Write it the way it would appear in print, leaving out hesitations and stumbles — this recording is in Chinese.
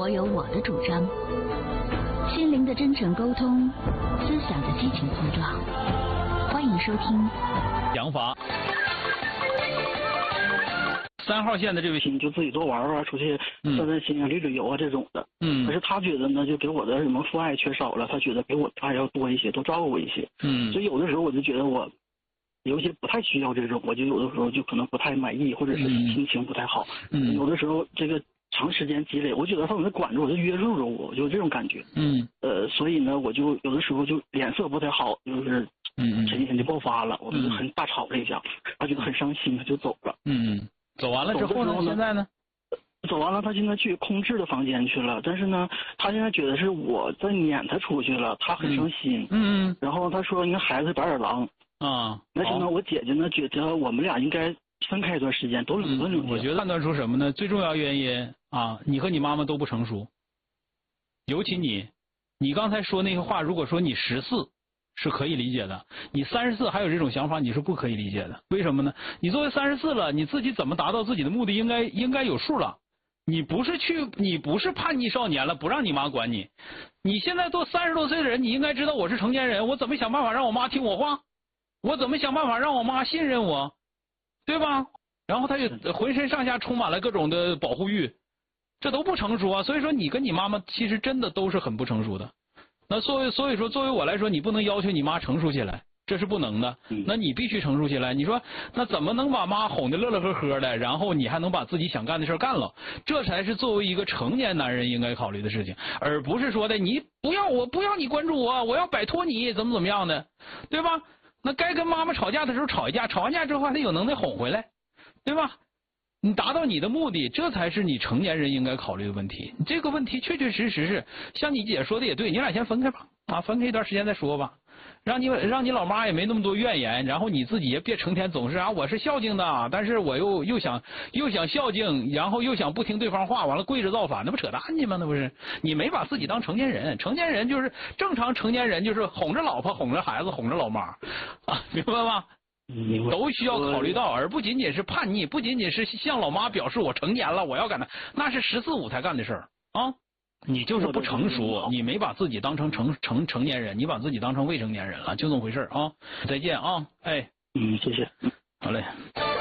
我有我的主张，心灵的真诚沟通，思想的激情碰撞。欢迎收听想法。3号线的这位就自己多玩玩，出去散散心啊、旅旅游啊这种的。可是他觉得呢，就给我的什么父爱缺少了，他觉得给我爱要多一些，多照顾我一些。所以有的时候我就觉得我有些不太需要这种，我就有的时候就可能不太满意，或者是心情不太好。有的时候这个长时间积累，我觉得他总在管着我，就约束着我，我就这种感觉。所以呢，我就有的时候就脸色不太好，就是前几天就爆发了，我们就很大吵了一架，他觉得很伤心，他就走了。 走完了之后呢？现在呢？ 走完了，他现在去空置的房间去了。但是呢，他现在觉得是我在撵他出去了，他很伤心。然后他说，应该孩子白眼狼啊。但是呢，我姐姐呢觉得我们俩应该分开一段时间，都冷静。 我觉得判断出什么呢？最重要原因啊，你和你妈妈都不成熟。尤其你刚才说那个话，如果说你14。是可以理解的，你34还有这种想法，你是不可以理解的。为什么呢？你作为34了，你自己怎么达到自己的目的，应该有数了。你不是叛逆少年了，不让你妈管你。你现在都30多岁的人，你应该知道我是成年人，我怎么想办法让我妈听我话？我怎么想办法让我妈信任我？对吧？然后他就浑身上下充满了各种的保护欲，这都不成熟啊。所以说你跟你妈妈其实真的都是很不成熟的。那所以说，作为我来说，你不能要求你妈成熟起来，这是不能的。那你必须成熟起来。你说，那怎么能把妈哄得乐乐呵呵的，然后你还能把自己想干的事干了？这才是作为一个成年男人应该考虑的事情，而不是说的你我不要你关注我，我要摆脱你，怎么样的，对吧？那该跟妈妈吵架的时候吵一架，吵完架之后还得有能耐哄回来，对吧？你达到你的目的，这才是你成年人应该考虑的问题。这个问题确确实实是像你姐说的也对，你俩先分开吧，分开一段时间再说吧，让你老妈也没那么多怨言，然后你自己也别成天总是我是孝敬的，但是我又想孝敬，然后又想不听对方话，完了跪着造反，那不扯淡去吗？那不是你没把自己当成年人，成年人就是正常成年人就是哄着老婆、哄着孩子、哄着老妈明白吗？都需要考虑到，而不仅仅是叛逆，不仅仅是向老妈表示我成年了，我要干的，那是14、15才干的事儿啊！你就是不成熟，你没把自己当成成年人，你把自己当成未成年人了，就这么回事啊！再见啊！哎， 谢谢， 好嘞。